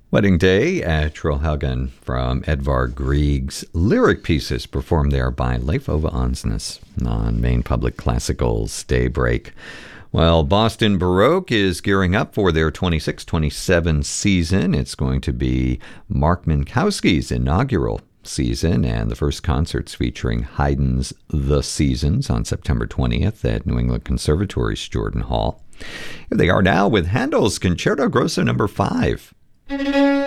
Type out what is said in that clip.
Wedding Day at Trollhaugen from Edvard Grieg's lyric pieces performed there by Leif Ove Ansnes on Maine Public Classical's Daybreak. Well, Boston Baroque is gearing up for their 26-27 season. It's going to be Mark Minkowski's inaugural season, and the first concerts featuring Haydn's The Seasons on September 20th at New England Conservatory's Jordan Hall. Here they are now with Handel's Concerto Grosso No. 5.